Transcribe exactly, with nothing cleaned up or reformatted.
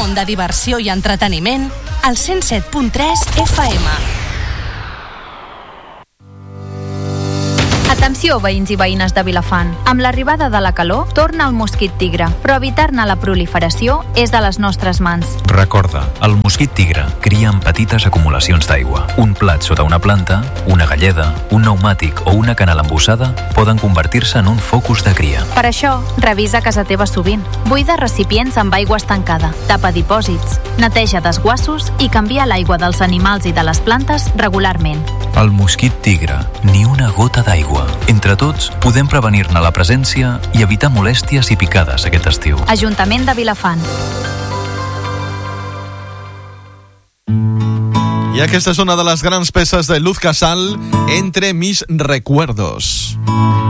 món de diversió i entreteniment al cent set punt tres F M. Atenció, veïns i veïnes de Vilafant. Amb l'arribada de la calor, torna el mosquit tigre, però evitar-ne la proliferació és de les nostres mans. Recorda, el mosquit tigre cria en petites acumulacions d'aigua. Un plat sota una planta, una galleda, un pneumàtic o una canal embussada poden convertir-se en un focus de cria. Per això, revisa casa teva sovint. Buida recipients amb aigua estancada, tapa dipòsits, neteja desguassos i canvia l'aigua dels animals i de les plantes regularment. El mosquit tigre, ni una gota d'aigua. Entre tots, podem prevenir-ne la presència i evitar molèsties i picades aquest estiu. Ajuntament de Vilafant. I aquesta és una de les grans peces de Luz Casal, Entre mis recuerdos.